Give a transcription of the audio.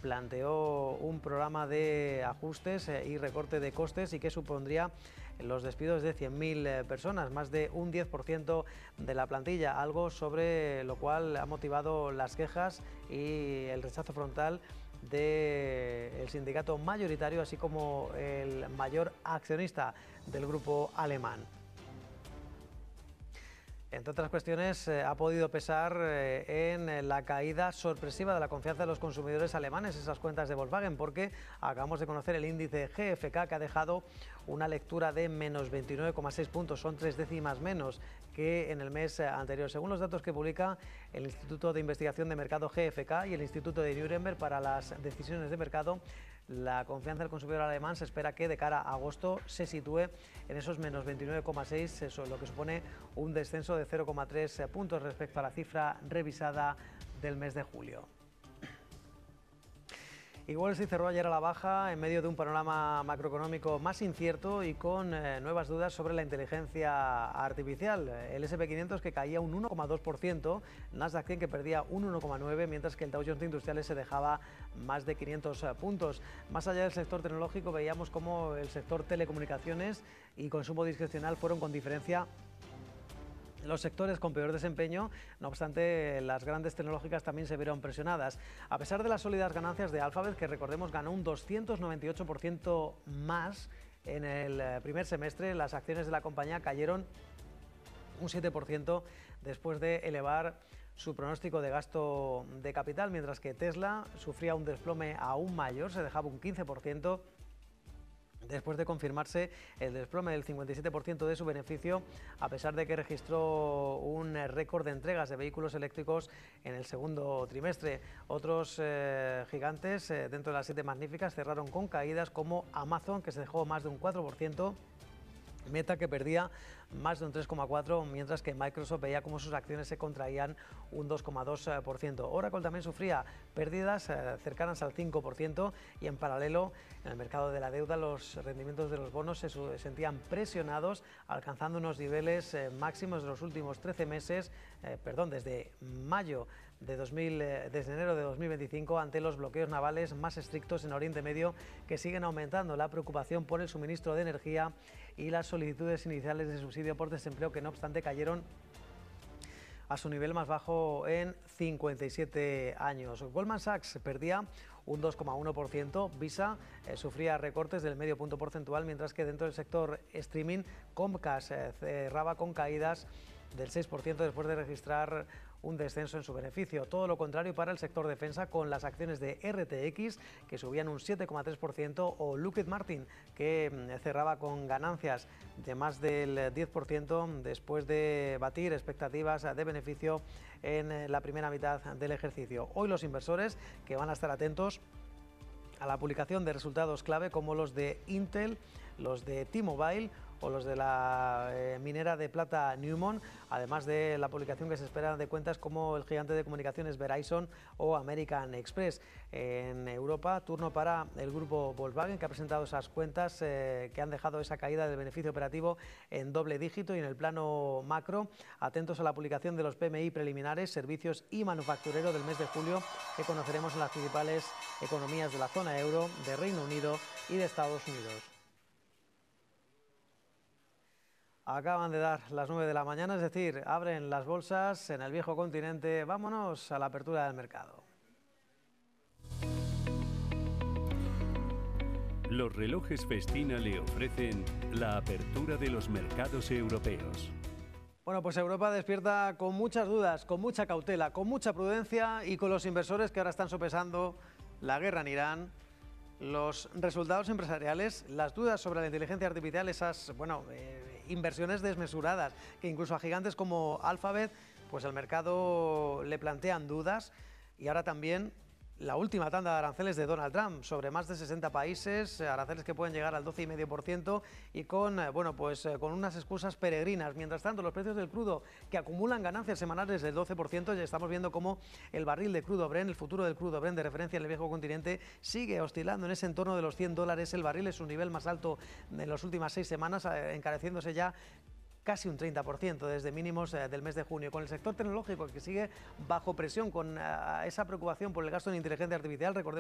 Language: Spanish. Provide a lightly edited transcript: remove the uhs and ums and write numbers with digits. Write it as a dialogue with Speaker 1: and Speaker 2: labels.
Speaker 1: planteó un programa de ajustes y recorte de costes y que supondría los despidos de 100.000 personas, más de un 10% de la plantilla, algo sobre lo cual ha motivado las quejas y el rechazo frontal del sindicato mayoritario, así como el mayor accionista del grupo alemán. Entre otras cuestiones, ha podido pesar en la caída sorpresiva de la confianza de los consumidores alemanes, esas cuentas de Volkswagen, porque acabamos de conocer el índice GfK, que ha dejado una lectura de menos 29,6 puntos, son 3 décimas menos que en el mes anterior. Según los datos que publica el Instituto de Investigación de Mercado GfK y el Instituto de Nuremberg para las decisiones de mercado, la confianza del consumidor alemán se espera que de cara a agosto se sitúe en esos menos 29,6, eso, lo que supone un descenso de 0,3 puntos respecto a la cifra revisada del mes de julio. Wall Street cerró ayer a la baja en medio de un panorama macroeconómico más incierto y con nuevas dudas sobre la inteligencia artificial. El S&P 500 que caía un 1,2%, Nasdaq 100 que perdía un 1,9%, mientras que el Dow Jones de Industriales se dejaba más de 500 puntos. Más allá del sector tecnológico, veíamos cómo el sector telecomunicaciones y consumo discrecional fueron con diferencia los sectores con peor desempeño. No obstante, las grandes tecnológicas también se vieron presionadas. A pesar de las sólidas ganancias de Alphabet, que recordemos ganó un 298% más en el primer semestre, las acciones de la compañía cayeron un 7% después de elevar su pronóstico de gasto de capital, mientras que Tesla sufría un desplome aún mayor, se dejaba un 15%. Después de confirmarse el desplome del 57% de su beneficio, a pesar de que registró un récord de entregas de vehículos eléctricos en el segundo trimestre. Otros gigantes dentro de las 7 magníficas cerraron con caídas, como Amazon, que se dejó más de un 4%, Meta, que perdía más de un 3,4%, mientras que Microsoft veía cómo sus acciones se contraían un 2,2%. Oracle también sufría pérdidas cercanas al 5%, y en paralelo, en el mercado de la deuda, los rendimientos de los bonos se sentían presionados, alcanzando unos niveles máximos de los últimos 13 meses, desde mayo desde enero de 2025, ante los bloqueos navales más estrictos en Oriente Medio, que siguen aumentando la preocupación por el suministro de energía y las solicitudes iniciales de subsidio por desempleo, que no obstante cayeron a su nivel más bajo en 57 años. Goldman Sachs perdía un 2,1%, Visa sufría recortes del medio punto porcentual, mientras que dentro del sector streaming, Comcast cerraba con caídas del 6% después de registrar un descenso en su beneficio. Todo lo contrario para el sector defensa, con las acciones de RTX que subían un 7,3%, o Lockheed Martin, que cerraba con ganancias de más del 10% después de batir expectativas de beneficio en la primera mitad del ejercicio. Hoy los inversores que van a estar atentos a la publicación de resultados clave como los de Intel, los de T-Mobile o los de la minera de plata Newmont, además de la publicación que se espera de cuentas como el gigante de comunicaciones Verizon o American Express. En Europa, turno para el grupo Volkswagen, que ha presentado esas cuentas que han dejado esa caída del beneficio operativo en doble dígito. Y en el plano macro, atentos a la publicación de los PMI preliminares, servicios y manufacturero del mes de julio, que conoceremos en las principales economías de la zona euro, de Reino Unido y de Estados Unidos. Acaban de dar las 9 de la mañana, es decir, abren las bolsas en el viejo continente. Vámonos a la apertura del mercado.
Speaker 2: Los relojes Festina le ofrecen la apertura de los mercados europeos.
Speaker 1: Bueno, pues Europa despierta con muchas dudas, con mucha cautela, con mucha prudencia, y con los inversores que ahora están sopesando la guerra en Irán, los resultados empresariales, las dudas sobre la inteligencia artificial, esas inversiones desmesuradas que incluso a gigantes como Alphabet, pues el mercado le plantean dudas. Y ahora también la última tanda de aranceles de Donald Trump sobre más de 60 países, aranceles que pueden llegar al 12,5%, y con unas excusas peregrinas. Mientras tanto, los precios del crudo, que acumulan ganancias semanales del 12%, ya estamos viendo cómo el barril de crudo Brent, el futuro del crudo Brent de referencia en el viejo continente, sigue oscilando en ese entorno de los $100 el barril. Es su nivel más alto en las últimas 6 semanas, encareciéndose ya casi un 30% desde mínimos del mes de junio, con el sector tecnológico que sigue bajo presión, con esa preocupación por el gasto en inteligencia artificial. Recordemos